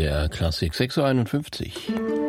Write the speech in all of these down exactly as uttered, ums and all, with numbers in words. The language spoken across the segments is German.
D R Klassik sechs Uhr einundfünfzig.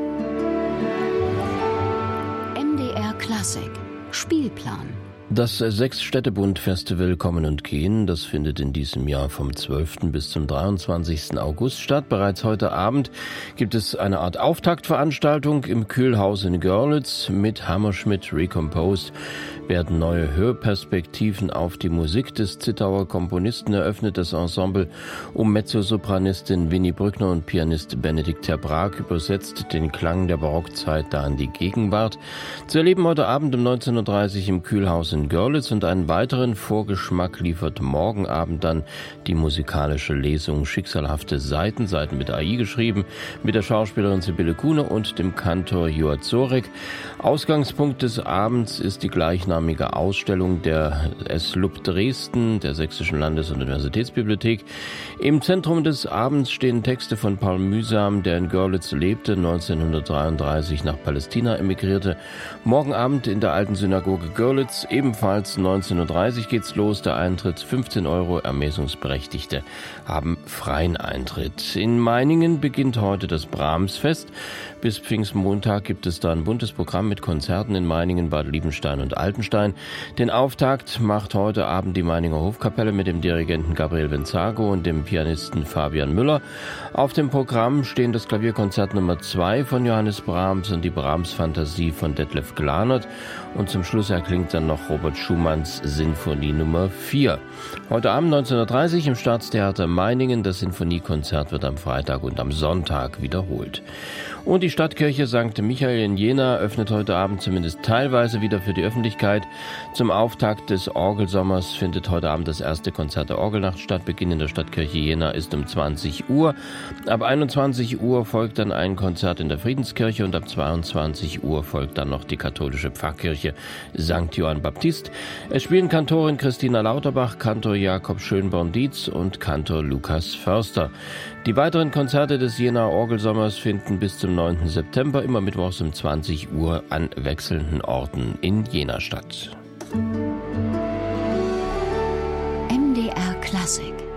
M D R Klassik Spielplan. Das Sechs-Städte-Bund-Festival Kommen und Gehen, das findet in diesem Jahr vom zwölften bis zum dreiundzwanzigsten August statt. Bereits heute Abend gibt es eine Art Auftaktveranstaltung im Kühlhaus in Görlitz. Mit Hammerschmidt Recomposed werden neue Hörperspektiven auf die Musik des Zittauer Komponisten eröffnet. Das Ensemble um Mezzosopranistin Winnie Brückner und Pianist Benedikt Terbraak übersetzt den Klang der Barockzeit da in die Gegenwart. Zu erleben heute Abend um neunzehn Uhr dreißig im Kühlhaus in Görlitz, und einen weiteren Vorgeschmack liefert morgen Abend dann die musikalische Lesung Schicksalhafte Seiten, Seiten mit A I geschrieben, mit der Schauspielerin Sibylle Kuhne und dem Kantor Joa Zorek. Ausgangspunkt des Abends ist die gleichnamige Ausstellung der S L U B Dresden, der Sächsischen Landes- und Universitätsbibliothek. Im Zentrum des Abends stehen Texte von Paul Mühsam, der in Görlitz lebte, neunzehnhundertdreiunddreißig nach Palästina emigrierte. Morgen Abend in der Alten Synagoge Görlitz, ebenfalls neunzehn Uhr dreißig geht's los. Der Eintritt fünfzehn Euro, Ermessungsberechtigte haben freien Eintritt. In Meiningen beginnt heute das Brahmsfest. Bis Pfingstmontag gibt es da ein buntes Programm mit Konzerten in Meiningen, Bad Liebenstein und Altenstein. Den Auftakt macht heute Abend die Meininger Hofkapelle mit dem Dirigenten Gabriel Venzago und dem Pianisten Fabian Müller. Auf dem Programm stehen das Klavierkonzert Nummer zwei von Johannes Brahms und die Brahms-Fantasie von Detlef Glanert. Und zum Schluss erklingt dann noch Robert Schumanns Sinfonie Nummer vier. Heute Abend neunzehn Uhr dreißig im Staatstheater Meiningen. Das Sinfoniekonzert wird am Freitag und am Sonntag wiederholt. Und die Stadtkirche Sankt Michael in Jena öffnet heute Abend zumindest teilweise wieder für die Öffentlichkeit. Zum Auftakt des Orgelsommers findet heute Abend das erste Konzert der Orgelnacht statt. Beginn in der Stadtkirche Jena ist um zwanzig Uhr. Ab einundzwanzig Uhr folgt dann ein Konzert in der Friedenskirche und ab zweiundzwanzig Uhr folgt dann noch die katholische Pfarrkirche Sankt Johann Baptist. Es spielen Kantorin Christina Lauterbach, Kantor Jakob Schönborn-Dietz und Kantor Lukas Förster. Die weiteren Konzerte des Jena Orgelsommers finden bis zum neunten September immer mittwochs um zwanzig Uhr an wechselnden Orten in Jena statt. M D R Klassik